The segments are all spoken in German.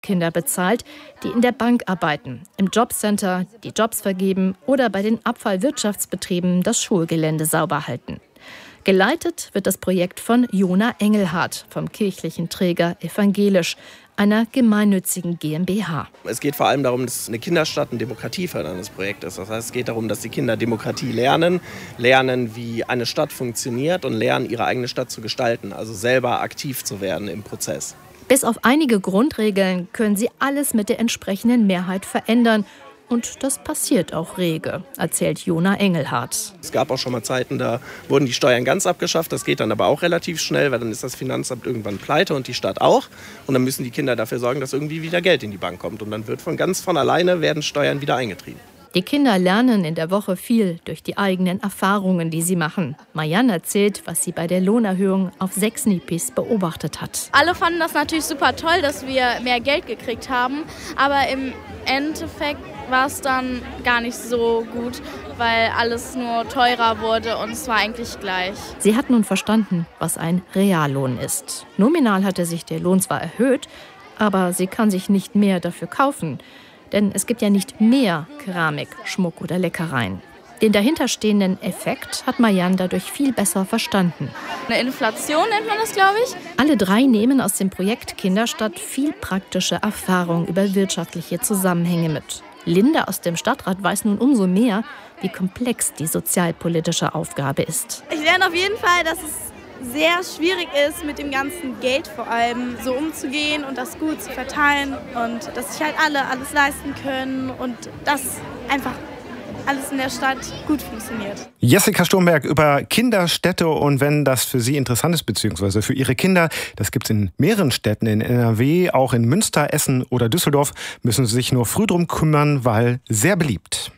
Kinder bezahlt, die in der Bank arbeiten, im Jobcenter, die Jobs vergeben oder bei den Abfallwirtschaftsbetrieben das Schulgelände sauber halten. Geleitet wird das Projekt von Jona Engelhardt vom kirchlichen Träger Evangelisch, einer gemeinnützigen GmbH. Es geht vor allem darum, dass eine Kinderstadt ein demokratieförderndes Projekt ist. Das heißt, es geht darum, dass die Kinder Demokratie lernen, wie eine Stadt funktioniert und lernen, ihre eigene Stadt zu gestalten, also selber aktiv zu werden im Prozess. Bis auf einige Grundregeln können sie alles mit der entsprechenden Mehrheit verändern. Und das passiert auch rege, erzählt Jona Engelhardt. Es gab auch schon mal Zeiten, da wurden die Steuern ganz abgeschafft. Das geht dann aber auch relativ schnell, weil dann ist das Finanzamt irgendwann pleite und die Stadt auch. Und dann müssen die Kinder dafür sorgen, dass irgendwie wieder Geld in die Bank kommt. Und dann wird von alleine werden Steuern wieder eingetrieben. Die Kinder lernen in der Woche viel durch die eigenen Erfahrungen, die sie machen. Marianne erzählt, was sie bei der Lohnerhöhung auf 6 Nipis beobachtet hat. Alle fanden das natürlich super toll, dass wir mehr Geld gekriegt haben. Aber im Endeffekt war es dann gar nicht so gut, weil alles nur teurer wurde und es war eigentlich gleich. Sie hat nun verstanden, was ein Reallohn ist. Nominal hatte sich der Lohn zwar erhöht, aber sie kann sich nicht mehr dafür kaufen. Denn es gibt ja nicht mehr Keramik, Schmuck oder Leckereien. Den dahinterstehenden Effekt hat Marianne dadurch viel besser verstanden. Eine Inflation nennt man das, glaube ich. Alle 3 nehmen aus dem Projekt Kinderstadt viel praktische Erfahrung über wirtschaftliche Zusammenhänge mit. Linde aus dem Stadtrat weiß nun umso mehr, wie komplex die sozialpolitische Aufgabe ist. Ich lerne auf jeden Fall, dass es sehr schwierig ist, mit dem ganzen Geld vor allem so umzugehen und das gut zu verteilen und dass sich halt alle alles leisten können und dass einfach alles in der Stadt gut funktioniert. Jessica Sturmberg über Kinderstädte, und wenn das für Sie interessant ist, beziehungsweise für Ihre Kinder, das gibt es in mehreren Städten in NRW, auch in Münster, Essen oder Düsseldorf, müssen Sie sich nur früh drum kümmern, weil sehr beliebt.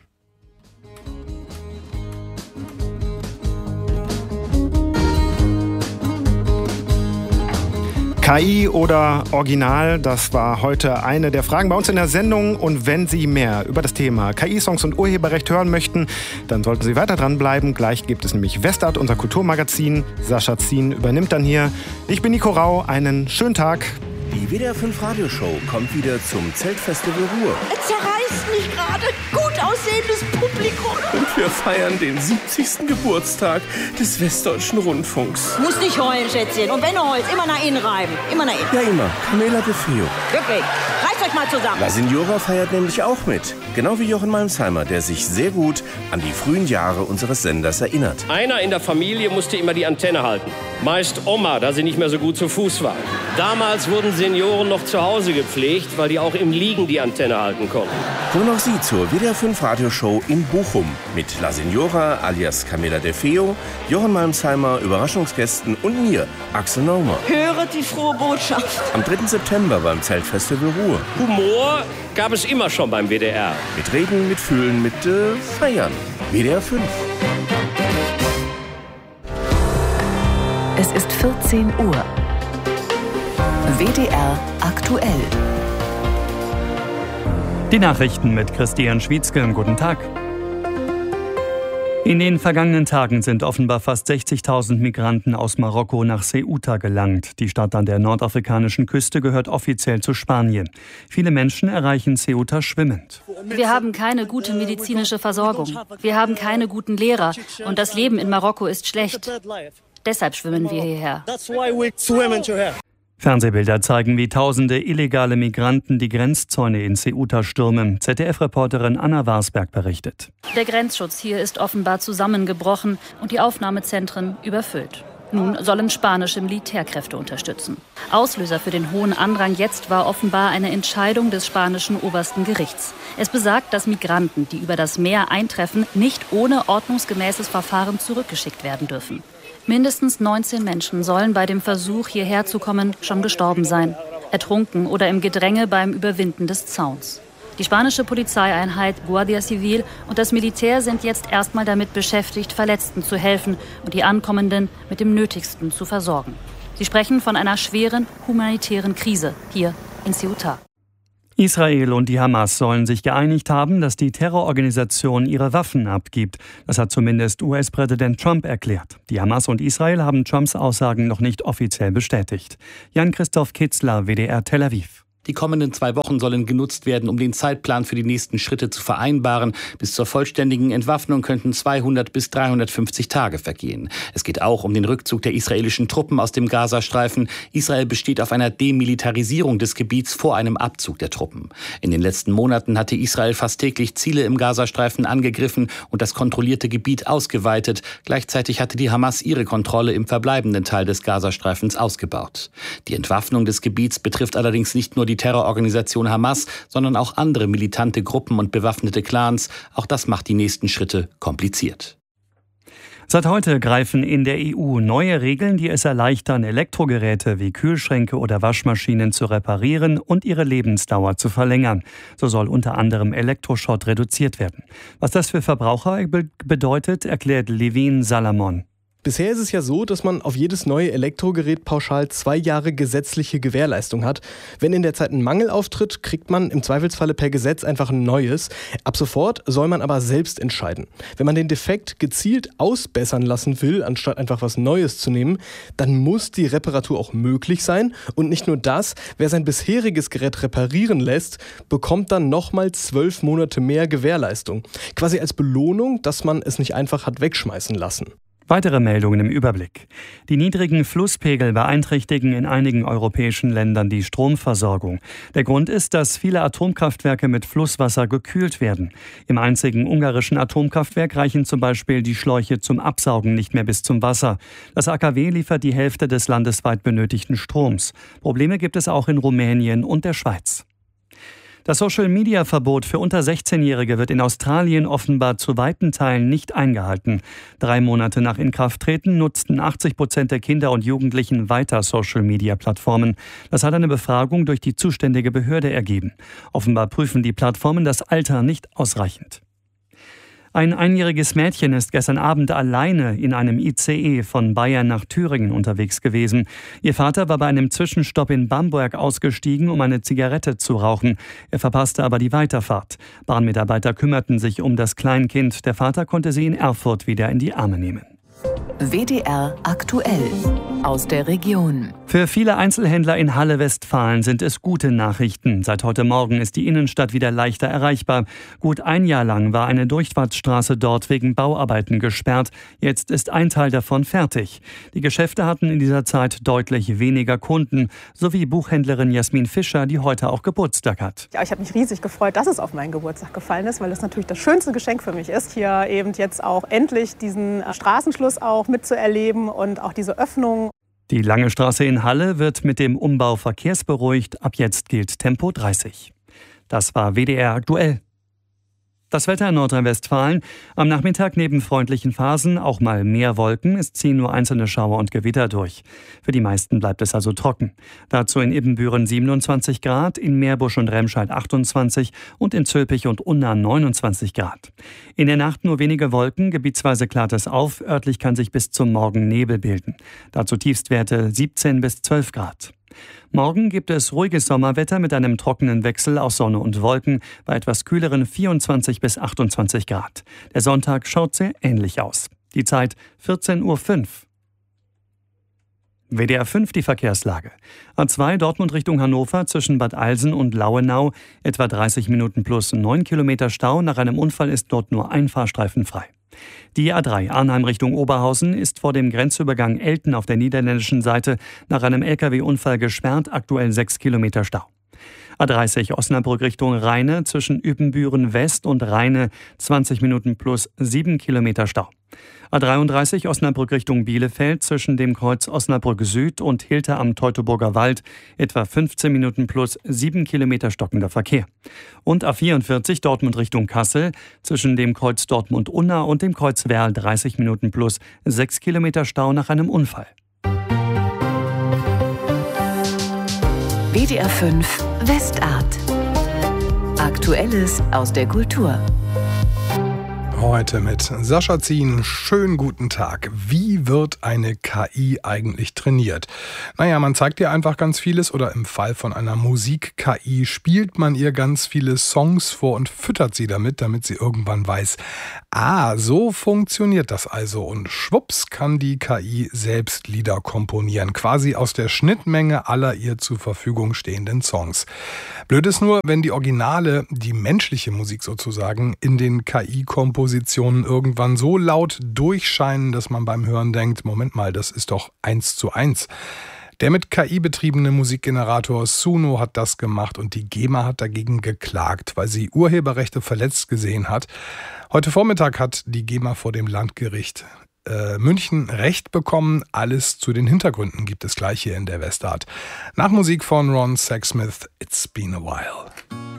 KI oder Original, das war heute eine der Fragen bei uns in der Sendung. Und wenn Sie mehr über das Thema KI-Songs und Urheberrecht hören möchten, dann sollten Sie weiter dranbleiben. Gleich gibt es nämlich Westart, unser Kulturmagazin. Sascha Zien übernimmt dann hier. Ich bin Nico Rau, einen schönen Tag. Die WDR 5 Radioshow kommt wieder zum Zeltfestival Ruhr. Es zerreißt mich gerade. Gut aussehendes Publikum. Und wir feiern den 70. Geburtstag des Westdeutschen Rundfunks. Muss nicht heulen, Schätzchen. Und wenn du heulst, immer nach innen reiben. Immer nach innen. Ja, immer. Camela de Feo. Wirklich. Reißt euch mal zusammen. La Signora feiert nämlich auch mit. Genau wie Jochen Malmsheimer, der sich sehr gut an die frühen Jahre unseres Senders erinnert. Einer in der Familie musste immer die Antenne halten. Meist Oma, da sie nicht mehr so gut zu Fuß war. Damals wurden Senioren noch zu Hause gepflegt, weil die auch im Liegen die Antenne halten konnten. Kommen auch Sie zur WDR 5 Radioshow in Bochum mit La Signora alias Camela de Feo, Jochen Malmsheimer, Überraschungsgästen und mir, Axel Naumer. Höret die frohe Botschaft. Am 3. September beim Zeltfestival Ruhr. Humor gab es immer schon beim WDR. Mit Reden, mit Fühlen, mit Feiern. WDR 5. Es ist 14 Uhr. WDR aktuell. Die Nachrichten mit Christian Schwietzke. Guten Tag. In den vergangenen Tagen sind offenbar fast 60.000 Migranten aus Marokko nach Ceuta gelangt. Die Stadt an der nordafrikanischen Küste gehört offiziell zu Spanien. Viele Menschen erreichen Ceuta schwimmend. Wir haben keine gute medizinische Versorgung. Wir haben keine guten Lehrer. Und das Leben in Marokko ist schlecht. Deshalb schwimmen wir hierher. Fernsehbilder zeigen, wie tausende illegale Migranten die Grenzzäune in Ceuta stürmen. ZDF-Reporterin Anna Warsberg berichtet. Der Grenzschutz hier ist offenbar zusammengebrochen und die Aufnahmezentren überfüllt. Nun sollen spanische Militärkräfte unterstützen. Auslöser für den hohen Andrang jetzt war offenbar eine Entscheidung des spanischen obersten Gerichts. Es besagt, dass Migranten, die über das Meer eintreffen, nicht ohne ordnungsgemäßes Verfahren zurückgeschickt werden dürfen. Mindestens 19 Menschen sollen bei dem Versuch, hierher zu kommen, schon gestorben sein. Ertrunken oder im Gedränge beim Überwinden des Zauns. Die spanische Polizeieinheit Guardia Civil und das Militär sind jetzt erstmal damit beschäftigt, Verletzten zu helfen und die Ankommenden mit dem Nötigsten zu versorgen. Sie sprechen von einer schweren humanitären Krise hier in Ceuta. Israel und die Hamas sollen sich geeinigt haben, dass die Terrororganisation ihre Waffen abgibt. Das hat zumindest US-Präsident Trump erklärt. Die Hamas und Israel haben Trumps Aussagen noch nicht offiziell bestätigt. Jan-Christoph Kitzler, WDR Tel Aviv. Die kommenden 2 Wochen sollen genutzt werden, um den Zeitplan für die nächsten Schritte zu vereinbaren. Bis zur vollständigen Entwaffnung könnten 200 bis 350 Tage vergehen. Es geht auch um den Rückzug der israelischen Truppen aus dem Gazastreifen. Israel besteht auf einer Demilitarisierung des Gebiets vor einem Abzug der Truppen. In den letzten Monaten hatte Israel fast täglich Ziele im Gazastreifen angegriffen und das kontrollierte Gebiet ausgeweitet. Gleichzeitig hatte die Hamas ihre Kontrolle im verbleibenden Teil des Gazastreifens ausgebaut. Die Entwaffnung des Gebiets betrifft allerdings nicht nur die Terrororganisation Hamas, sondern auch andere militante Gruppen und bewaffnete Clans. Auch das macht die nächsten Schritte kompliziert. Seit heute greifen in der EU neue Regeln, die es erleichtern, Elektrogeräte wie Kühlschränke oder Waschmaschinen zu reparieren und ihre Lebensdauer zu verlängern. So soll unter anderem Elektroschrott reduziert werden. Was das für Verbraucher bedeutet, erklärt Levin Salamon. Bisher ist es ja so, dass man auf jedes neue Elektrogerät pauschal 2 Jahre gesetzliche Gewährleistung hat. Wenn in der Zeit ein Mangel auftritt, kriegt man im Zweifelsfalle per Gesetz einfach ein neues. Ab sofort soll man aber selbst entscheiden. Wenn man den Defekt gezielt ausbessern lassen will, anstatt einfach was Neues zu nehmen, dann muss die Reparatur auch möglich sein. Und nicht nur das, wer sein bisheriges Gerät reparieren lässt, bekommt dann nochmal 12 Monate mehr Gewährleistung. Quasi als Belohnung, dass man es nicht einfach hat wegschmeißen lassen. Weitere Meldungen im Überblick. Die niedrigen Flusspegel beeinträchtigen in einigen europäischen Ländern die Stromversorgung. Der Grund ist, dass viele Atomkraftwerke mit Flusswasser gekühlt werden. Im einzigen ungarischen Atomkraftwerk reichen zum Beispiel die Schläuche zum Absaugen nicht mehr bis zum Wasser. Das AKW liefert die Hälfte des landesweit benötigten Stroms. Probleme gibt es auch in Rumänien und der Schweiz. Das Social-Media-Verbot für unter 16-Jährige wird in Australien offenbar zu weiten Teilen nicht eingehalten. 3 Monate nach Inkrafttreten nutzten 80% der Kinder und Jugendlichen weiter Social-Media-Plattformen. Das hat eine Befragung durch die zuständige Behörde ergeben. Offenbar prüfen die Plattformen das Alter nicht ausreichend. Ein 1-jähriges Mädchen ist gestern Abend alleine in einem ICE von Bayern nach Thüringen unterwegs gewesen. Ihr Vater war bei einem Zwischenstopp in Bamberg ausgestiegen, um eine Zigarette zu rauchen. Er verpasste aber die Weiterfahrt. Bahnmitarbeiter kümmerten sich um das Kleinkind. Der Vater konnte sie in Erfurt wieder in die Arme nehmen. WDR aktuell aus der Region. Für viele Einzelhändler in Halle Westfalen sind es gute Nachrichten. Seit heute Morgen ist die Innenstadt wieder leichter erreichbar. Gut 1 Jahr lang war eine Durchfahrtsstraße dort wegen Bauarbeiten gesperrt. Jetzt ist ein Teil davon fertig. Die Geschäfte hatten in dieser Zeit deutlich weniger Kunden, sowie Buchhändlerin Jasmin Fischer, die heute auch Geburtstag hat. Ja, ich habe mich riesig gefreut, dass es auf meinen Geburtstag gefallen ist, weil es natürlich das schönste Geschenk für mich ist, hier eben jetzt auch endlich diesen Straßenschluss auch mitzuerleben und auch diese Öffnung. Die Lange Straße in Halle wird mit dem Umbau verkehrsberuhigt. Ab jetzt gilt Tempo 30. Das war WDR aktuell. Das Wetter in Nordrhein-Westfalen. Am Nachmittag neben freundlichen Phasen auch mal mehr Wolken. Es ziehen nur einzelne Schauer und Gewitter durch. Für die meisten bleibt es also trocken. Dazu in Ibbenbüren 27 Grad, in Meerbusch und Remscheid 28 und in Zülpich und Unna 29 Grad. In der Nacht nur wenige Wolken, gebietsweise klart es auf. Örtlich kann sich bis zum Morgen Nebel bilden. Dazu Tiefstwerte 17 bis 12 Grad. Morgen gibt es ruhiges Sommerwetter mit einem trockenen Wechsel aus Sonne und Wolken bei etwas kühleren 24 bis 28 Grad. Der Sonntag schaut sehr ähnlich aus. Die Zeit 14:05 Uhr. WDR 5 die Verkehrslage. A2 Dortmund Richtung Hannover zwischen Bad Alsen und Lauenau. Etwa 30 Minuten plus 9 Kilometer Stau. Nach einem Unfall ist dort nur ein Fahrstreifen frei. Die A3 Arnheim Richtung Oberhausen ist vor dem Grenzübergang Elten auf der niederländischen Seite nach einem Lkw-Unfall gesperrt, aktuell 6 Kilometer Stau. A30 Osnabrück Richtung Rheine zwischen Ypenbüren West und Rheine 20 Minuten plus 7 Kilometer Stau. A33 Osnabrück Richtung Bielefeld zwischen dem Kreuz Osnabrück Süd und Hilter am Teutoburger Wald etwa 15 Minuten plus 7 Kilometer stockender Verkehr. Und A44 Dortmund Richtung Kassel zwischen dem Kreuz Dortmund-Unna und dem Kreuz Werl 30 Minuten plus 6 Kilometer Stau nach einem Unfall. WDR 5 Westart. Aktuelles aus der Kultur. Heute mit Sascha Zien. Schönen guten Tag. Wie wird eine KI eigentlich trainiert? Naja, man zeigt ihr einfach ganz vieles oder im Fall von einer Musik-KI spielt man ihr ganz viele Songs vor und füttert sie damit sie irgendwann weiß, so funktioniert das also. Und schwupps kann die KI selbst Lieder komponieren, quasi aus der Schnittmenge aller ihr zur Verfügung stehenden Songs. Blöd ist nur, wenn die Originale, die menschliche Musik sozusagen, in den KI-Kompositionen irgendwann so laut durchscheinen, dass man beim Hören denkt, Moment mal, das ist doch 1:1. Der mit KI betriebene Musikgenerator Suno hat das gemacht und die GEMA hat dagegen geklagt, weil sie Urheberrechte verletzt gesehen hat. Heute Vormittag hat die GEMA vor dem Landgericht München Recht bekommen. Alles zu den Hintergründen gibt es gleich hier in der Westart. Nach Musik von Ron Sexsmith, It's Been a While.